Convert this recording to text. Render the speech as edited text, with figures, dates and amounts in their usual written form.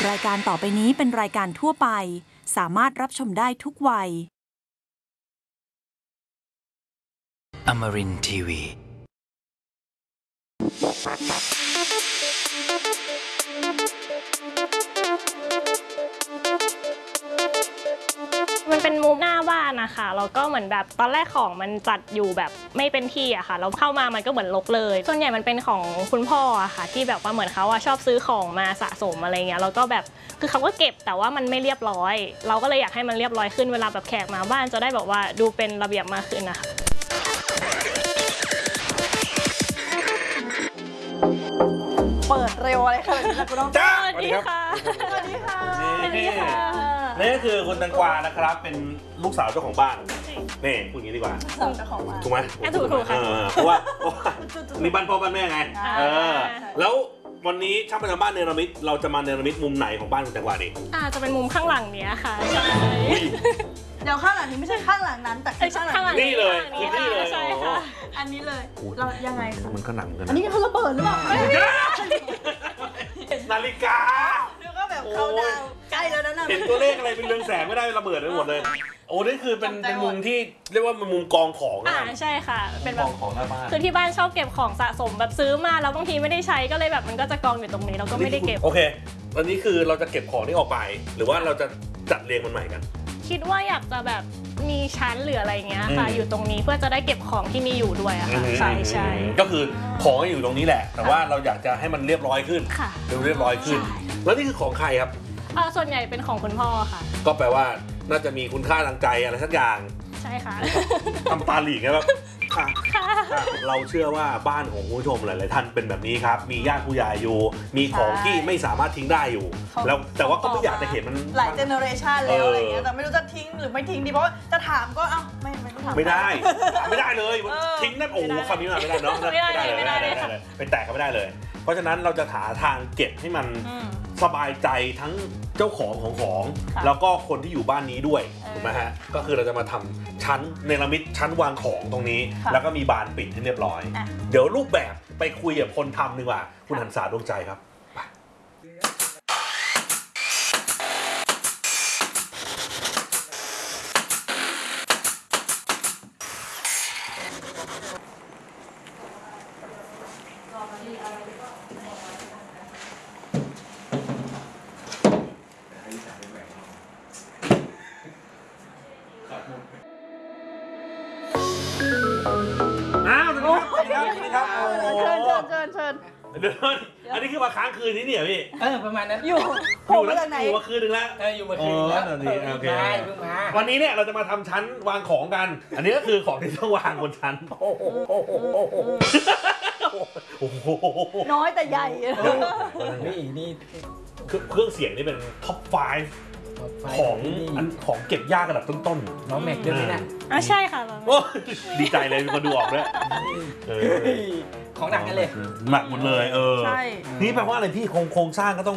รายการต่อไปนี้เป็นรายการทั่วไปสามารถรับชมได้ทุกวัย Amarin Tiwi มันเป็นมุมหน้าบ้านนะคะแล้วก็เหมือนแบบตอนแรกของมันจัดอยู่แบบไม่เป็นที่อะค่ะเราเข้ามามันก็เหมือนรกเลยส่วนใหญ่มันเป็นของคุณพ่ออะค่ะที่แบบว่าเหมือนเขาชอบซื้อของมาสะสมอะไรเงี้ยแล้วก็แบบคือเขาก็เก็บแต่ว่ามันไม่เรียบร้อยเราก็เลยอยากให้มันเรียบร้อยขึ้นเวลาแบบแขกมาบ้านจะได้แบบว่าดูเป็นระเบียบมากขึ้นนะคะเปิดเร็วอะไรขนาดนี้คุณต้องสวัสดีค่ะสวัสดีค่ะสวัสดีค่ะนี่ก็คือคุณแตงกวานะครับเป็นลูกสาวเจ้าของบ้านนี่พูดอย่างนี้ดีกว่าสาวเจ้าของบ้านถูกไหมถูกค่ะเพราะว่านี่บ้านพ่อบ้านแม่ไงแล้ววันนี้ช่างประจำบ้านเนรมิตเราจะมาเนรมิตมุมไหนของบ้านคุณแตงกวาดีจะเป็นมุมข้างหลังเนี้ยค่ะใช่เดี๋ยวข้างหลังนี้ไม่ใช่ข้างหลังนั้นแต่ข้างหลังนี่เลยนี่นี่เลยใช่ค่ะอันนี้เลยเรายังไงคะมันก็หนังกันอันนี้เขาระเบิดหรือเปล่านาฬิกาเดี๋ยวก็แบบเขาดาวใกล้แล้วนะเห็นตัวเลขอะไรเป็นเรืองแสงไม่ได้ระเบิดไปหมดเลยโอ้นี่คือเป็นมุมที่เรียกว่าเป็นมุมกองของนะใช่ค่ะเป็นแบบกองของหน้าบ้านคือที่บ้านชอบเก็บของสะสมแบบซื้อมาแล้วบางทีไม่ได้ใช้ก็เลยแบบมันก็จะกองอยู่ตรงนี้เราก็ไม่ได้เก็บโอเคอันนี้คือเราจะเก็บของที่ออกไป หรือว่าเราจะจัดเรียงมันใหม่กันคิดว่าอยากจะแบบมีชั้นหรืออะไรเงี้ยค่ะอยู่ตรงนี้เพื่อจะได้เก็บของที่มีอยู่ด้วยอะค่ะใช่ก็คือของอยู่ตรงนี้แหละ แต่ว่าเราอยากจะให้มันเรียบร้อยขึ้นค่ะเรียบร้อยขึ้น แล้วนี่คือของใครครับส่วนใหญ่เป็นของคุณพ่อค่ะก็แปลว่าน่าจะมีคุณค่าทางใจอะไรสักอย่างใช่ค่ะทำตาหลีกไงแบบค่ะเราเชื่อว่าบ้านของคุณผู้ชมหลายๆท่านเป็นแบบนี้ครับมีญาติผู้ใหญ่อยู่มีของที่ไม่สามารถทิ้งได้อยู่แล้วแต่ว่าก็ไม่อยากจะเห็นมันหลายเจเนอเรชันแล้วอะไรเงี้ยแต่ไม่รู้จะทิ้งหรือไม่ทิ้งดีเพราะว่าจะถามก็เอ้าไม่ต้องถามไม่ได้เลยทิ้งได้โอ้โหคำนี้ไม่ได้เนาะไม่ได้เลยไปแตกก็ไม่ได้เลย เพราะฉะนั้นเราจะหาทางเก็บให้มันสบายใจทั้งเจ้าของของแล้วก็คนที่อยู่บ้านนี้ด้วยถูกไหมฮะก็คือเราจะมาทำชั้นเนรมิตชั้นวางของตรงนี้แล้วก็มีบานปิดให้เรียบร้อยเดี๋ยวรูปแบบไปคุยกับคนทำดีกว่าคุณหันษาดวงใจครับสวัสดีครับเชิญเดินอันนี้คือมาค้างคืนที่นี่เหรอพี่ประมาณนั้นอยู่ผมมาจากไหนอยู่มาคืนนึงแล้วอยู่มาคืนแล้วโอเคเพิ่งมาวันนี้เนี่ยเราจะมาทำชั้นวางของกัน อันนี้ก็คือของที่ต้องวางบนชั้นโอ้โหน้อยแต่ใหญ่นี่เครื่องเสียงนี่เป็นท็อป 5ของเก็บยากระดับต้นๆน้องแม็กด้วยนะใช่ค่ะดีใจเลยมีคนดูออกด้วยของหนักกันเลยหนักหมดเลยใช่นี่แปลว่าอะไรพี่โครงสร้างก็ต้อง